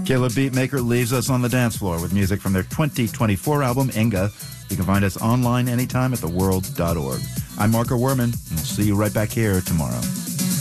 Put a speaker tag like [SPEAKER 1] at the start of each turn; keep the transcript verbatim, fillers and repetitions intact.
[SPEAKER 1] Caleb Beatmaker leaves us on the dance floor with music from their twenty twenty-four album, Inga. You can find us online anytime at the world dot org. I'm Marco Werman, and we'll see you right back here tomorrow.